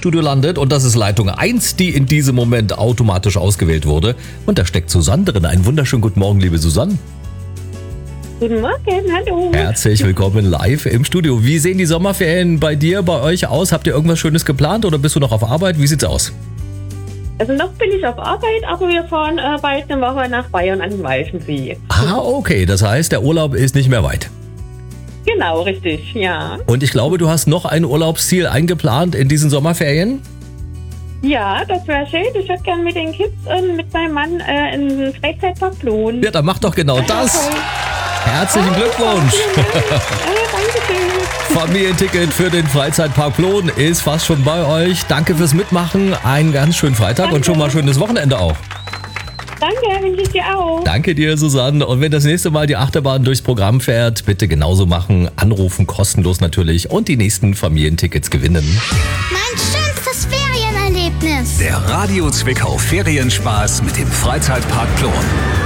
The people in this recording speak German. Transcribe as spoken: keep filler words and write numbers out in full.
Studio landet und das ist Leitung eins, die in diesem Moment automatisch ausgewählt wurde. Und da steckt Susanne drin. Einen wunderschönen guten Morgen, liebe Susanne. Guten Morgen, hallo. Herzlich willkommen live im Studio. Wie sehen die Sommerferien bei dir, bei euch aus? Habt ihr irgendwas Schönes geplant oder bist du noch auf Arbeit? Wie sieht's aus? Also noch bin ich auf Arbeit, aber wir fahren äh, bald eine Woche nach Bayern an den Walchensee. Ah, okay. Das heißt, der Urlaub ist nicht mehr weit. Genau, richtig, ja. Und ich glaube, du hast noch ein Urlaubsziel eingeplant in diesen Sommerferien? Ja, das wäre schön. Ich würde gerne mit den Kids und mit meinem Mann äh, in den Freizeitpark Lohn. Ja, dann mach doch genau das. Okay. Herzlichen Oh, Glückwunsch. vielen Dank. äh, Dankeschön. Familienticket für den Freizeitpark Plohn ist fast schon bei euch. Danke fürs Mitmachen. Einen ganz schönen Freitag Danke. und schon mal schönes Wochenende auch. Danke, wünsche ich dir auch. Danke dir, Susanne. Und wenn das nächste Mal die Achterbahn durchs Programm fährt, bitte genauso machen. Anrufen, kostenlos natürlich und die nächsten Familientickets gewinnen. Mein schönstes Ferienerlebnis. Der Radio Zwickau Ferienspaß mit dem Freizeitpark Plohn.